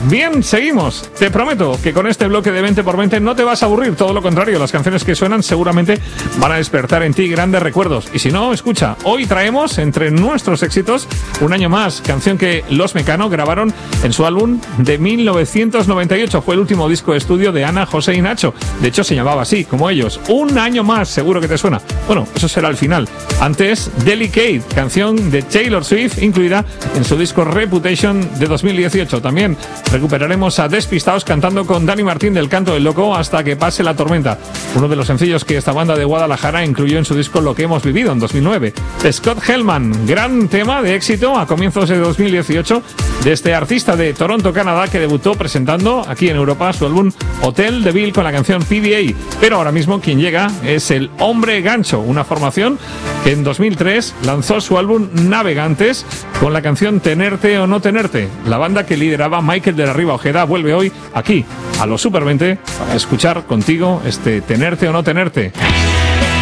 Bien, seguimos. Te prometo que con este bloque de 20 por 20 no te vas a aburrir, todo lo contrario, las canciones que suenan seguramente van a despertar en ti grandes recuerdos. Y si no, escucha, hoy traemos entre nuestros éxitos Un año más, canción que Los Mecano grabaron en su álbum de 1998. Fue el último disco de estudio de Ana, José y Nacho. De hecho, se llamaba así, como ellos. Un año más, seguro que te suena. Bueno, eso será el final. Antes, Delicate, canción de Taylor Swift, incluida en su disco Reputation de 2018. También recuperaremos a Despistados cantando con Dani Martín del Canto del Loco Hasta que pase la tormenta, uno de los sencillos que esta banda de Guadalajara incluyó en su disco Lo que hemos vivido en 2009. Scott Hellman, gran tema de éxito a comienzos de 2018 de este artista de Toronto, Canadá, que debutó presentando aquí en Europa su álbum Hotel de Bill con la canción PDA. Pero ahora mismo quien llega es el Hombre Gancho, una formación que en 2003 lanzó su álbum Navegantes con la canción Tenerte o no tenerte. La banda que lideraba Michael de la Riva Ojeda vuelve hoy aquí a los Super 20 para escuchar contigo este Tenerte o no tenerte.